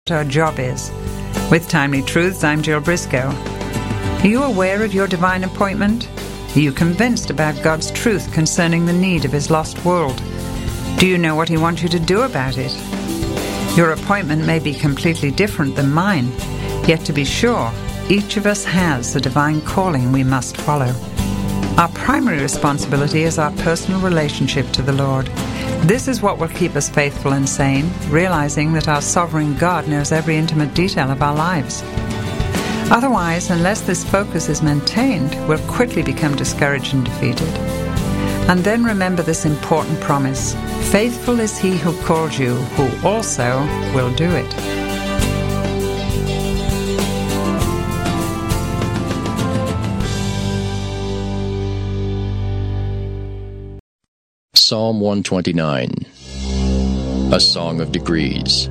our job is. With Timely Truths, I'm Jill Briscoe. Are you aware of your divine appointment? Are you convinced about God's truth concerning the need of His lost world? Do you know what He wants you to do about it? Your appointment may be completely different than mine, yet to be sure, each of us has the divine calling we must follow. Our primary responsibility is our personal relationship to the Lord. This is what will keep us faithful and sane, realizing that our sovereign God knows every intimate detail of our lives. Otherwise, unless this focus is maintained, we'll quickly become discouraged and defeated. And then remember this important promise: faithful is He who called you, who also will do it. Psalm 129, a song of degrees.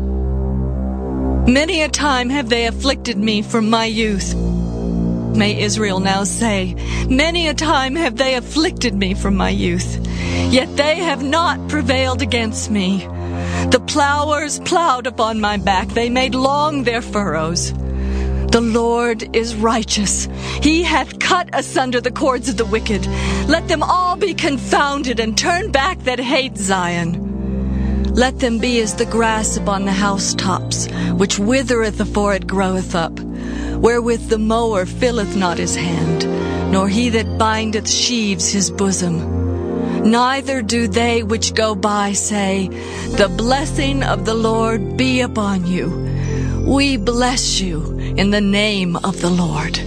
Many a time have they afflicted me from my youth. May Israel now say, many a time have they afflicted me from my youth, yet they have not prevailed against me. The plowers plowed upon my back, they made long their furrows. The Lord is righteous. He hath cut asunder the cords of the wicked. Let them all be confounded and turn back that hate Zion. Let them be as the grass upon the housetops, which withereth afore it groweth up, wherewith the mower filleth not his hand, nor he that bindeth sheaves his bosom. Neither do they which go by say, the blessing of the Lord be upon you. We bless you in the name of the Lord.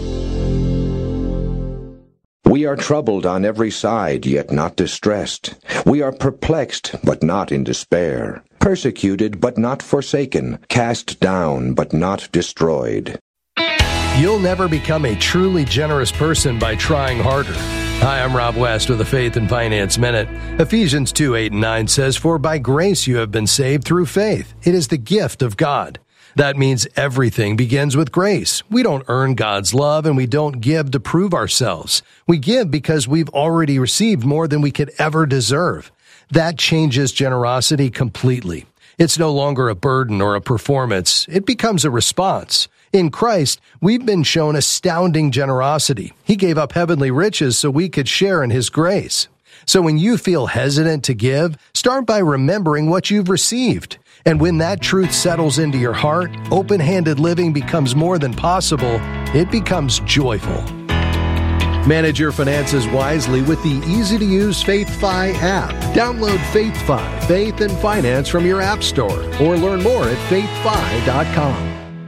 We are troubled on every side, yet not distressed. We are perplexed, but not in despair. Persecuted, but not forsaken. Cast down, but not destroyed. You'll never become a truly generous person by trying harder. Hi, I'm Rob West with the Faith and Finance Minute. Ephesians 2:8-9 says, "For by grace you have been saved through faith. It is the gift of God." That means everything begins with grace. We don't earn God's love, and we don't give to prove ourselves. We give because we've already received more than we could ever deserve. That changes generosity completely. It's no longer a burden or a performance. It becomes a response. In Christ, we've been shown astounding generosity. He gave up heavenly riches so we could share in His grace. So when you feel hesitant to give, start by remembering what you've received. And when that truth settles into your heart, open-handed living becomes more than possible. It becomes joyful. Manage your finances wisely with the easy-to-use FaithFi app. Download FaithFi, Faith and Finance from your app store, or learn more at faithfi.com.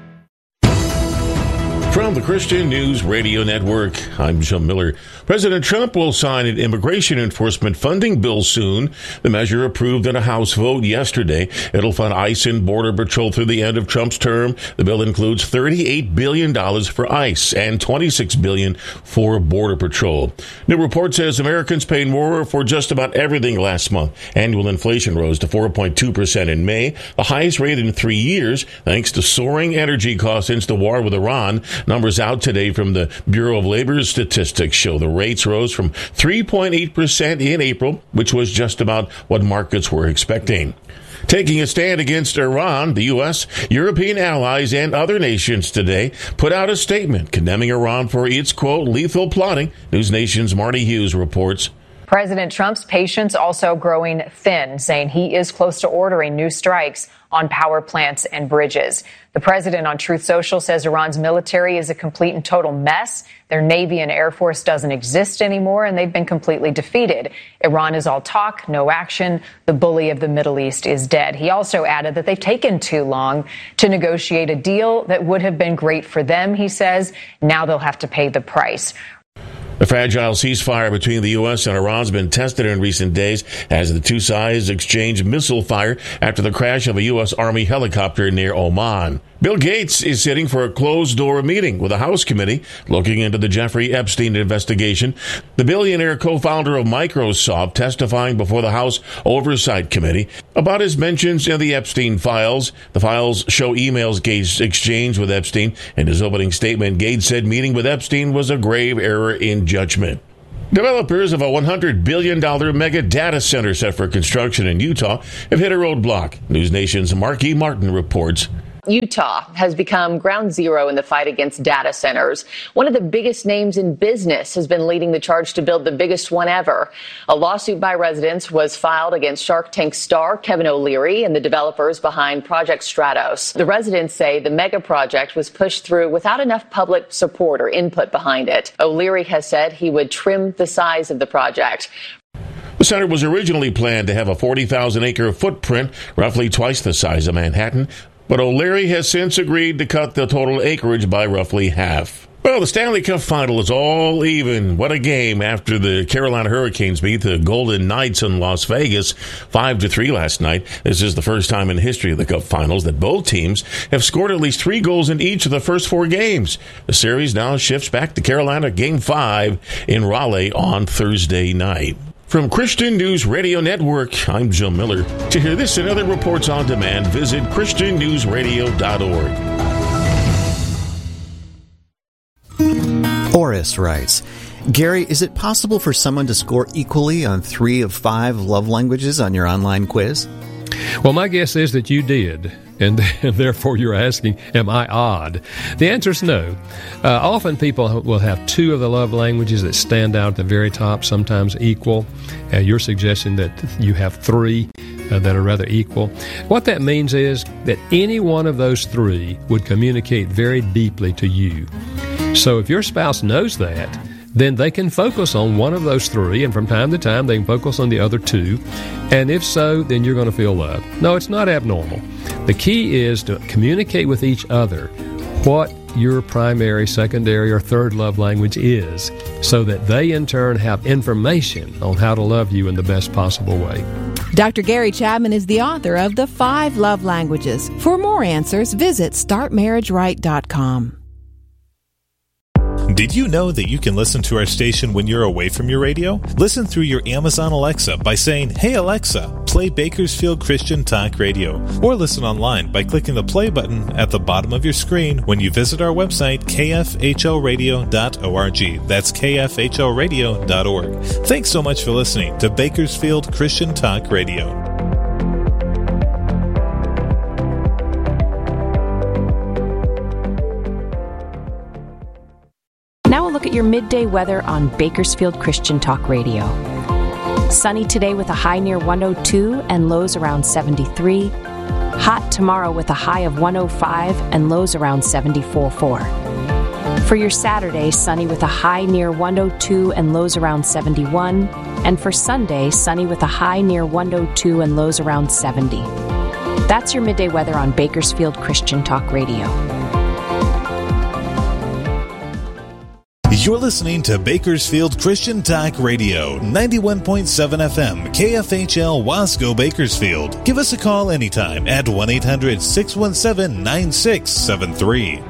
From the Christian News Radio Network, I'm Jim Miller. President Trump will sign an immigration enforcement funding bill soon. The measure approved in a House vote yesterday. It'll fund ICE and Border Patrol through the end of Trump's term. The bill includes $38 billion for ICE and $26 billion for Border Patrol. New report says Americans paid more for just about everything last month. Annual inflation rose to 4.2% in May, the highest rate in 3 years, thanks to soaring energy costs since the war with Iran. Numbers out today from the Bureau of Labor Statistics show the rates rose from 3.8% in April, which was just about what markets were expecting. Taking a stand against Iran, the U.S., European allies, and other nations today put out a statement condemning Iran for its, quote, lethal plotting. News Nation's Marty Hughes reports. President Trump's patience also growing thin, saying he is close to ordering new strikes on power plants and bridges. The president on Truth Social says Iran's military is a complete and total mess. Their Navy and Air Force doesn't exist anymore, and they've been completely defeated. Iran is all talk, no action. The bully of the Middle East is dead. He also added that they've taken too long to negotiate a deal that would have been great for them, he says. Now they'll have to pay the price. The fragile ceasefire between the U.S. and Iran has been tested in recent days as the two sides exchanged missile fire after the crash of a U.S. Army helicopter near Oman. Bill Gates is sitting for a closed-door meeting with a House committee looking into the Jeffrey Epstein investigation. The billionaire co-founder of Microsoft testifying before the House Oversight Committee about his mentions in the Epstein files. The files show emails Gates exchanged with Epstein. In his opening statement, Gates said meeting with Epstein was a grave error in judgment. Developers of a $100 billion mega data center set for construction in Utah have hit a roadblock. News Nation's Mark E. Martin reports. Utah has become ground zero in the fight against data centers. One of the biggest names in business has been leading the charge to build the biggest one ever. A lawsuit by residents was filed against Shark Tank star Kevin O'Leary and the developers behind Project Stratos. The residents say the mega project was pushed through without enough public support or input behind it. O'Leary has said he would trim the size of the project. The center was originally planned to have a 40,000-acre footprint, roughly twice the size of Manhattan, but O'Leary has since agreed to cut the total acreage by roughly half. Well, the Stanley Cup final is all even. What a game after the Carolina Hurricanes beat the Golden Knights in Las Vegas 5-3 last night. This is the first time in history of the Cup finals that both teams have scored at least 3 goals in each of the first 4 games. The series now shifts back to Carolina Game 5 in Raleigh on Thursday night. From Christian News Radio Network, I'm Joe Miller. To hear this and other reports on demand, visit ChristianNewsRadio.org. Oris writes, Gary, is it possible for someone to score equally on 3 of 5 love languages on your online quiz? Well, my guess is that you did, and therefore you're asking, am I odd? The answer is no. Often people will have 2 of the love languages that stand out at the very top, sometimes equal. You're suggesting that you have 3 that are rather equal. What that means is that any one of those 3 would communicate very deeply to you. So if your spouse knows that, then they can focus on one of those 3, and from time to time they can focus on the other 2. And if so, then you're going to feel love. No, it's not abnormal. The key is to communicate with each other what your primary, secondary, or third love language is, so that they in turn have information on how to love you in the best possible way. Dr. Gary Chapman is the author of The 5 Love Languages. For more answers, visit StartMarriageRight.com. Did you know that you can listen to our station when you're away from your radio? Listen through your Amazon Alexa by saying, "Hey Alexa, play Bakersfield Christian Talk Radio." Or listen online by clicking the play button at the bottom of your screen when you visit our website, kfhlradio.org. That's kfhlradio.org. Thanks so much for listening to Bakersfield Christian Talk Radio. Now a look at your midday weather on Bakersfield Christian Talk Radio. Sunny today with a high near 102 and lows around 73. Hot tomorrow with a high of 105 and lows around 74.4. For your Saturday, sunny with a high near 102 and lows around 71. And for Sunday, sunny with a high near 102 and lows around 70. That's your midday weather on Bakersfield Christian Talk Radio. You're listening to Bakersfield Christian Talk Radio, 91.7 FM, KFHL Wasco, Bakersfield. Give us a call anytime at 1-800-617-9673.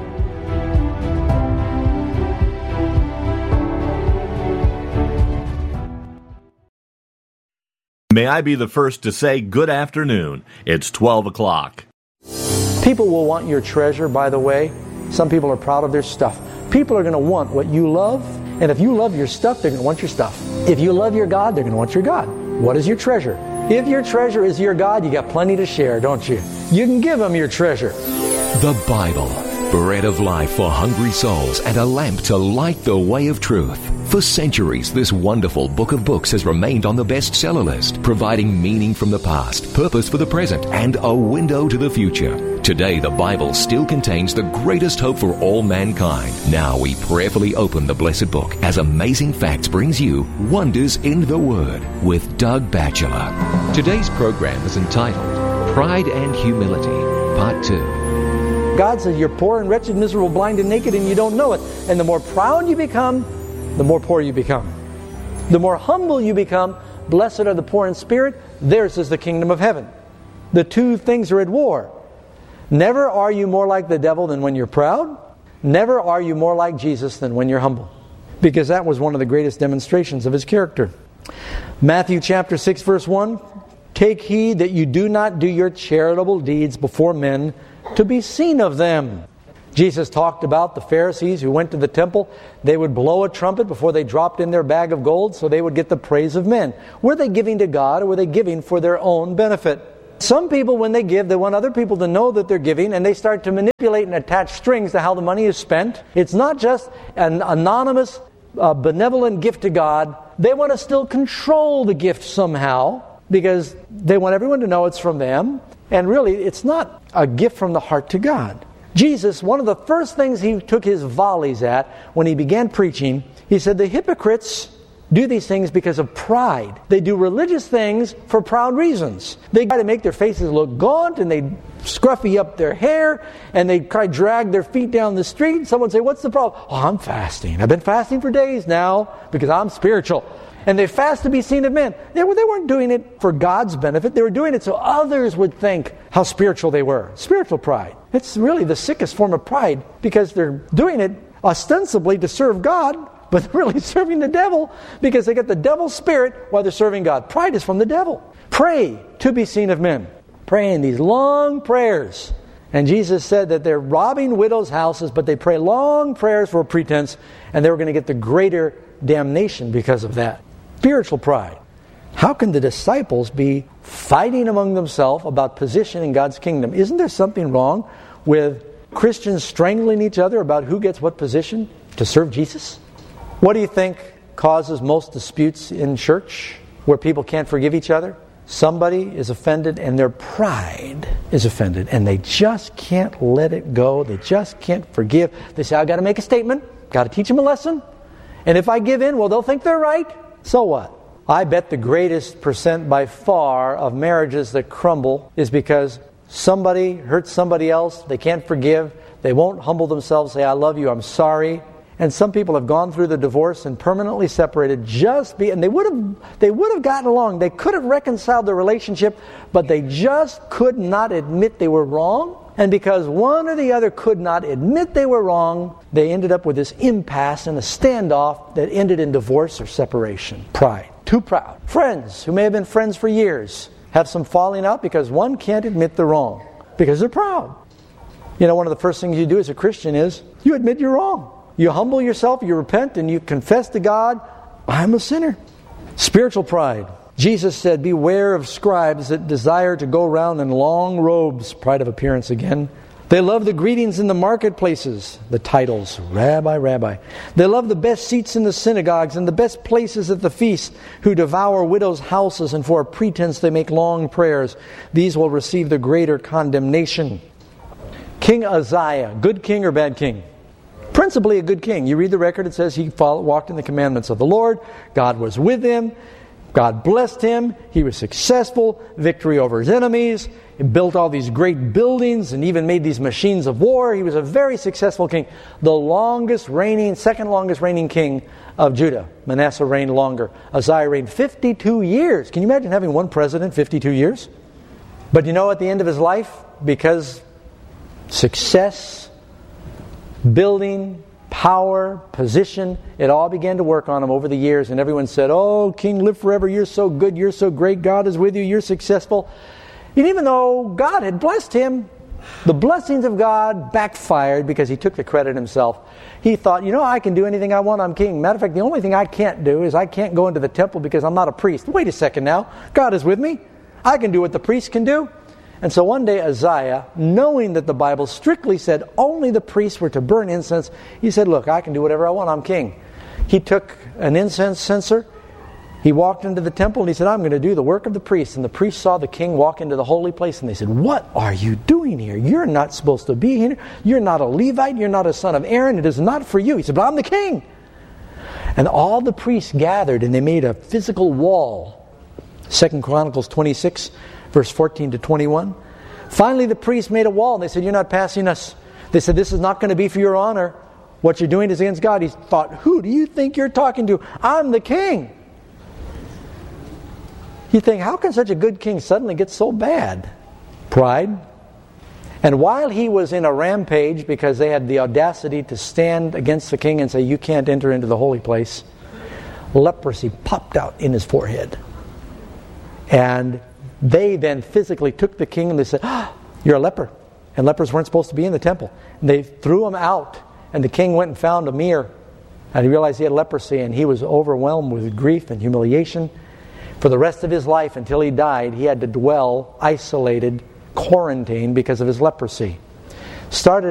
May I be the first to say good afternoon. It's 12 o'clock. People will want your treasure, by the way. Some people are proud of their stuff. People are going to want what you love, and if you love your stuff, they're going to want your stuff. If you love your God, they're going to want your God. What is your treasure? If your treasure is your God, you got plenty to share, don't you? You can give them your treasure. The Bible, bread of life for hungry souls and a lamp to light the way of truth. For centuries, this wonderful book of books has remained on the bestseller list, providing meaning from the past, purpose for the present, and a window to the future. Today, the Bible still contains the greatest hope for all mankind. Now we prayerfully open the blessed book as Amazing Facts brings you Wonders in the Word with Doug Batchelor. Today's program is entitled Pride and Humility, Part 2. God says you're poor and wretched, miserable, blind and naked, and you don't know it. And the more proud you become, the more poor you become. The more humble you become, blessed are the poor in spirit, theirs is the kingdom of heaven. The two things are at war. Never are you more like the devil than when you're proud. Never are you more like Jesus than when you're humble. Because that was one of the greatest demonstrations of His character. Matthew chapter 6 verse 1, "Take heed that you do not do your charitable deeds before men to be seen of them." Jesus talked about the Pharisees who went to the temple. They would blow a trumpet before they dropped in their bag of gold so they would get the praise of men. Were they giving to God or were they giving for their own benefit? Some people, when they give, they want other people to know that they're giving, and they start to manipulate and attach strings to how the money is spent. It's not just an anonymous, benevolent gift to God. They want to still control the gift somehow because they want everyone to know it's from them. And really, it's not a gift from the heart to God. Jesus, one of the first things he took his volleys at when he began preaching, he said, the hypocrites do these things because of pride. They do religious things for proud reasons. They try to make their faces look gaunt, and they scruffy up their hair, and they try to drag their feet down the street. And someone say, what's the problem? Oh, I'm fasting. I've been fasting for days now because I'm spiritual. And they fast to be seen of men. They weren't doing it for God's benefit. They were doing it so others would think how spiritual they were. Spiritual pride. It's really the sickest form of pride because they're doing it ostensibly to serve God, but they're really serving the devil because they get the devil's spirit while they're serving God. Pride is from the devil. Pray to be seen of men. Praying these long prayers. And Jesus said that they're robbing widows' houses, but they pray long prayers for a pretense, and they were going to get the greater damnation because of that. Spiritual pride. How can the disciples be fighting among themselves about position in God's kingdom? Isn't there something wrong with Christians strangling each other about who gets what position to serve Jesus? What do you think causes most disputes in church where people can't forgive each other? Somebody is offended and their pride is offended and they just can't let it go. They just can't forgive. They say, I've got to make a statement. Got to teach them a lesson. And if I give in, well, they'll think they're right. So what? I bet the greatest percent by far of marriages that crumble is because somebody hurts somebody else. They can't forgive. They won't humble themselves, say, I love you, I'm sorry. And some people have gone through the divorce and permanently separated and they would have gotten along. They could have reconciled the relationship, but they just could not admit they were wrong. And because one or the other could not admit they were wrong, they ended up with this impasse and a standoff that ended in divorce or separation. Pride. Too proud. Friends who may have been friends for years have some falling out because one can't admit they're wrong because they're proud. You know, one of the first things you do as a Christian is you admit you're wrong. You humble yourself, you repent, and you confess to God, I'm a sinner. Spiritual pride. Jesus said, beware of scribes that desire to go around in long robes, pride of appearance again. They love the greetings in the marketplaces, the titles, Rabbi, Rabbi. They love the best seats in the synagogues and the best places at the feasts, who devour widows' houses, and for a pretense they make long prayers. These will receive the greater condemnation. King Uzziah, good king or bad king? Principally a good king. You read the record, it says he walked in the commandments of the Lord. God was with him. God blessed him. He was successful. Victory over his enemies. He built all these great buildings and even made these machines of war. He was a very successful king. The second longest reigning king of Judah. Manasseh reigned longer. Uzziah reigned 52 years. Can you imagine having one president 52 years? But you know, at the end of his life, because success, building, power, position, it all began to work on him over the years, and everyone said, oh, King, live forever, you're so good, you're so great, God is with you, you're successful. And even though God had blessed him, the blessings of God backfired because he took the credit himself. He thought, I can do anything I want, I'm king. Matter of fact, the only thing I can't do is I can't go into the temple because I'm not a priest. Wait a second now, God is with me. I can do what the priest can do. And so one day Uzziah, knowing that the Bible strictly said only the priests were to burn incense, he said, look, I can do whatever I want, I'm king. He took an incense censer, he walked into the temple and he said, I'm going to do the work of the priests. And the priests saw the king walk into the holy place and they said, what are you doing here? You're not supposed to be here. You're not a Levite. You're not a son of Aaron. It is not for you. He said, but I'm the king. And all the priests gathered and they made a physical wall. 2 Chronicles 26, verse 14 to 21. Finally, the priests made a wall and they said, you're not passing us. They said, this is not going to be for your honor. What you're doing is against God. He thought, who do you think you're talking to? I'm the king. You think, how can such a good king suddenly get so bad? Pride. And while he was in a rampage because they had the audacity to stand against the king and say, you can't enter into the holy place, leprosy popped out in his forehead. And they then physically took the king and they said, you're a leper. And lepers weren't supposed to be in the temple. And they threw him out. And the king went and found a mirror. And he realized he had leprosy and he was overwhelmed with grief and humiliation. For the rest of his life until he died, he had to dwell isolated, quarantined because of his leprosy. Started